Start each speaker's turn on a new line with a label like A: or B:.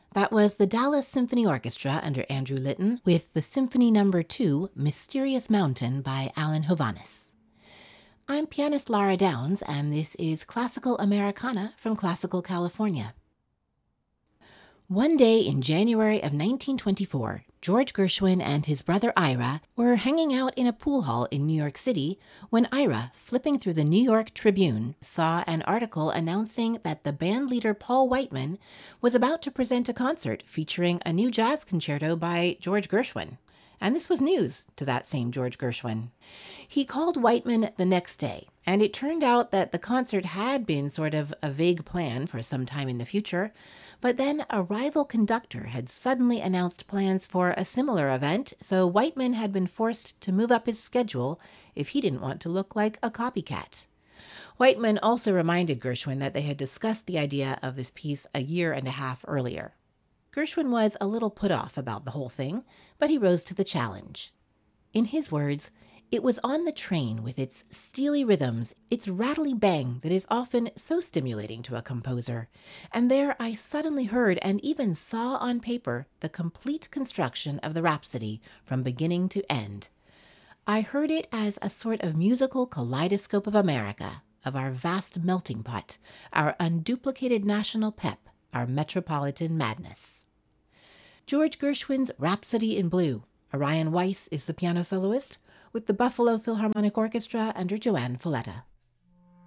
A: That was the Dallas Symphony Orchestra under Andrew Litton with the Symphony No. 2, Mysterious Mountain by Alan Hovhaness. I'm pianist Lara Downs, and this is Classical Americana from Classical California. One day in January of 1924, George Gershwin and his brother Ira were hanging out in a pool hall in New York City when Ira, flipping through the New York Tribune, saw an article announcing that the band leader Paul Whiteman was about to present a concert featuring a new jazz concerto by George Gershwin. And this was news to that same George Gershwin. He called Whiteman the next day, and it turned out that the concert had been sort of a vague plan for some time in the future, but then a rival conductor had suddenly announced plans for a similar event, so Whiteman had been forced to move up his schedule if he didn't want to look like a copycat. Whiteman also reminded Gershwin that they had discussed the idea of this piece a year and a half earlier. Gershwin was a little put off about the whole thing, but he rose to the challenge. In his words, "It was on the train with its steely rhythms, its rattly bang that is often so stimulating to a composer, and there I suddenly heard and even saw on paper the complete construction of the Rhapsody from beginning to end. I heard it as a sort of musical kaleidoscope of America, of our vast melting pot, our unduplicated national pep, our metropolitan madness." George Gershwin's Rhapsody in Blue. Orion Weiss is the piano soloist, with the Buffalo Philharmonic Orchestra under Joanne Folletta.